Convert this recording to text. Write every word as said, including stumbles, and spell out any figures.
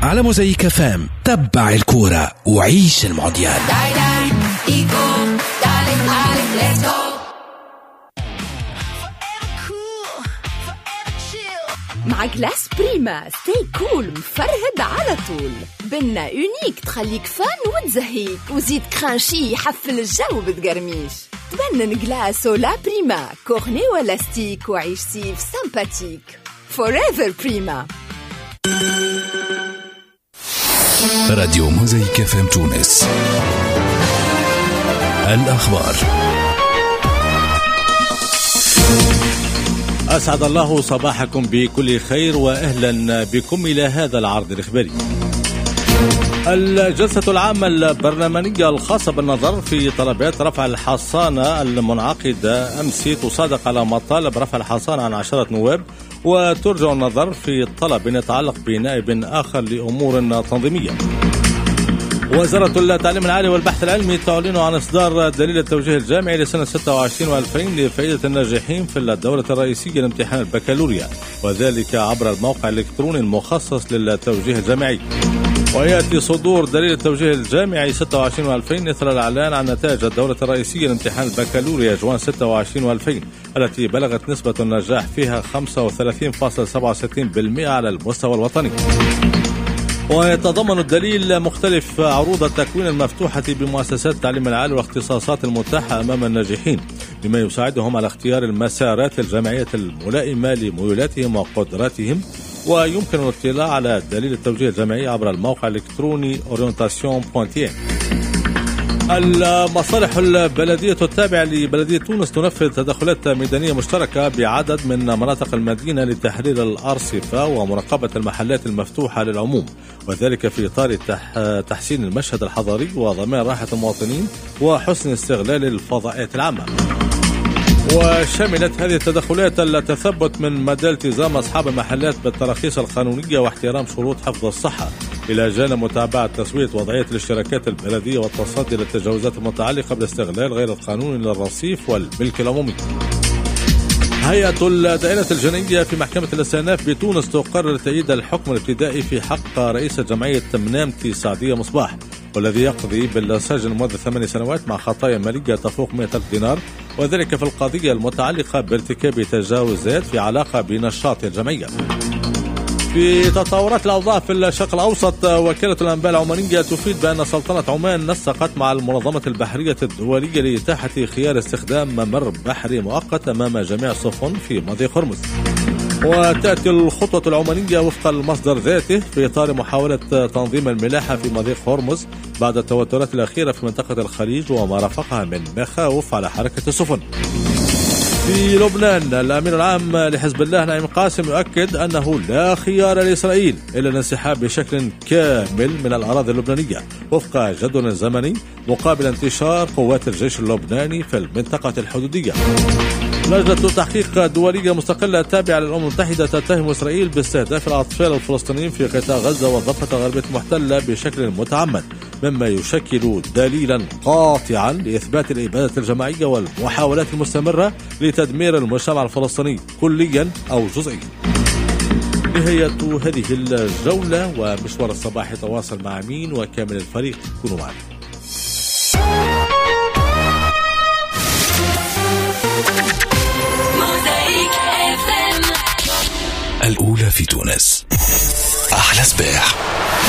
على موزايك فام. تبع الكورة وعيش المونديال. مع جلاس بريما ستي كول مفرهد على طول. بنا يونيك تخليك فان وتزهيك، وزيد كرانشي يحفل الجو بتقرميش. تبنن جلاس ولا بريما كورني ولا ستيك، وعيش سيف سمباتيك. فوريفر بريما. راديو موزايك فام تونس. الأخبار. أسعد الله صباحكم بكل خير وأهلا بكم إلى هذا العرض الإخباري. الجلسة العامة البرلمانية الخاصة بالنظر في طلبات رفع الحصانة المنعقدة أمس تصادق على مطالب رفع الحصانة عن عشرة نواب، وترجع النظر في طلب يتعلق بنائب آخر لأمور تنظيمية. وزارة التعليم العالي والبحث العلمي تعلن عن إصدار دليل التوجيه الجامعي لسنة ستة وعشرين وألفين لفائدة الناجحين في الدورة الرئيسية لامتحان البكالوريا، وذلك عبر الموقع الإلكتروني المخصص للتوجيه الجامعي. ويأتي صدور دليل التوجيه الجامعي ستة وعشرين وألفين إثر الإعلان عن نتائج الدورة الرئيسية لامتحان البكالوريا جوان ستة وعشرين وألفين التي بلغت نسبة النجاح فيها خمسة وثلاثين فاصلة سبعة وستين بالمئة على المستوى الوطني. ويتضمن الدليل مختلف عروض التكوين المفتوحة بمؤسسات التعليم العالي والاختصاصات المتاحة أمام الناجحين، بما يساعدهم على اختيار المسارات الجامعية الملائمة لميولاتهم وقدراتهم. ويمكن الاطلاع على دليل التوجيه الجامعي عبر الموقع الإلكتروني أورينتاسيون بوينتين. المصالح البلدية التابعة لبلدية تونس تنفذ تدخلات ميدانية مشتركة بعدد من مناطق المدينة لتحرير الأرصفة ومراقبة المحلات المفتوحة للعموم، وذلك في إطار تحسين المشهد الحضاري وضمان راحة المواطنين وحسن استغلال الفضاءات العامة. وشملت هذه التدخلات التثبت من مدى التزام أصحاب المحلات بالتراخيص القانونية واحترام شروط حفظ الصحة، إلى جانب متابعة تسوية وضعية الاشتراكات البلدية والتصدي للتجاوزات المتعلقة بالاستغلال غير القانوني للرصيف والملك العمومي. هيئة الدائرة الجنائية في محكمة الاستئناف بتونس تقرر تأييد الحكم الابتدائي في حق رئيس جمعية منامتي سعدية مصباح، والذي يقضي بالسجن لمدة ثمان سنوات مع خطايا مالية تفوق مئة ألف دينار، وذلك في القضية المتعلقة بارتكاب تجاوزات في علاقة بنشاط الجمعية. في تطورات الأوضاع في الشرق الأوسط، وكالة الأنباء العمانية تفيد بأن سلطنة عمان نسقت مع المنظمة البحرية الدولية لإتاحة خيار استخدام ممر بحري مؤقت أمام جميع السفن في مضيق هرمز. وتأتي الخطوة العمانية وفق المصدر ذاته في إطار محاولة تنظيم الملاحة في مضيق هرمز بعد التوترات الأخيرة في منطقة الخليج وما رافقها من مخاوف على حركة السفن. في لبنان، الأمين العام لحزب الله نعيم قاسم يؤكد أنه لا خيار لإسرائيل إلا الانسحاب بشكل كامل من الأراضي اللبنانية وفق جدول زمني مقابل انتشار قوات الجيش اللبناني في المنطقة الحدودية. لجنة تحقيق دولية مستقلة تابعة للأمم المتحدة تتهم إسرائيل باستهداف الأطفال الفلسطينيين في قطاع غزة والضفة الغربية المحتلة بشكل متعمد، مما يشكل دليلا قاطعا لإثبات الإبادة الجماعية والمحاولات المستمرة لتدمير المجتمع الفلسطيني كليا أو جزئيا. نهاية هذه الجولة، ومشوار الصباح يتواصل مع مين وكامل الفريق. كونوا معنا. الأولى في تونس. أحلى صباح.